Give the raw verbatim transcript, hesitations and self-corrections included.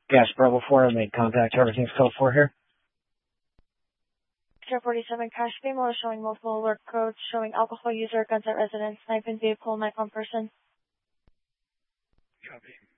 Gas Bravo four, I made contact. Everything's code four here. Sierra forty-seven, crash female showing multiple alert codes, showing alcohol user, guns at residence, knife in vehicle, knife on person. Copy.